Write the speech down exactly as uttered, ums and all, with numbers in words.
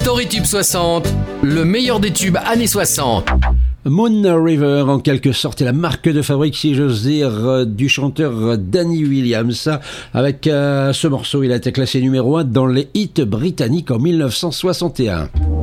StoryTube soixante, le meilleur des tubes années soixante. Moon River, en quelque sorte, est la marque de fabrique, si j'ose dire, du chanteur Danny Williams. Avec euh, ce morceau, il a été classé numéro un dans les hits britanniques en mille neuf cent soixante et un.